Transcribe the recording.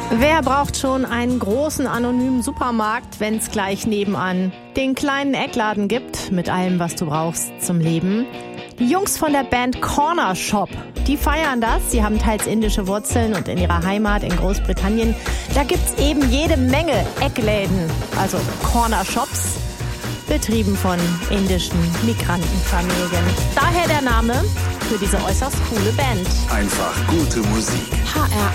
Wer braucht schon einen großen anonymen Supermarkt, wenn es gleich nebenan den kleinen Eckladen gibt mit allem, was du brauchst zum Leben? Die Jungs von der Band Corner Shop, die feiern das. Sie haben teils indische Wurzeln und in ihrer Heimat in Großbritannien, da gibt's eben jede Menge Eckläden, also Corner Shops, betrieben von indischen Migrantenfamilien. Daher der Name für diese äußerst coole Band. Einfach gute Musik. HR